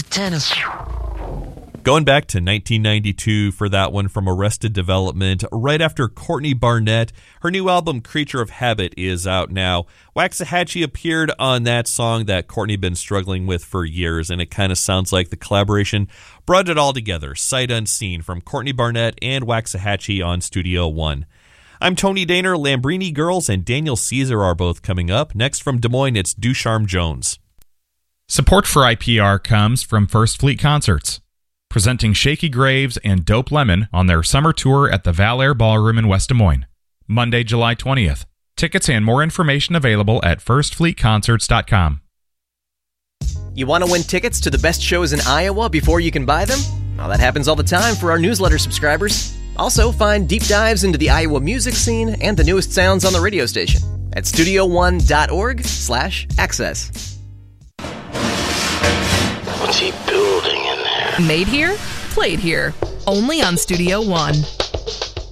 tennis. Going back to 1992 for that one from Arrested Development, right after Courtney Barnett. Her new album, Creature of Habit, is out now. Waxahachie appeared on that song that Courtney had been struggling with for years, and it kind of sounds like the collaboration brought it all together, sight unseen, from Courtney Barnett and Waxahachie on Studio One. I'm Tony Daner. Lambrini Girls and Daniel Caesar are both coming up. Next from Des Moines, it's Ducharme Jones. Support for IPR comes from First Fleet Concerts, presenting Shaky Graves and Dope Lemon on their summer tour at the Val Air Ballroom in West Des Moines, Monday, July 20th. Tickets and more information available at firstfleetconcerts.com. You want to win tickets to the best shows in Iowa before you can buy them? Well, that happens all the time for our newsletter subscribers. Also, find deep dives into the Iowa music scene and the newest sounds on the radio station at studio1.org/access. What's he building in there? Made here, played here. Only on Studio One.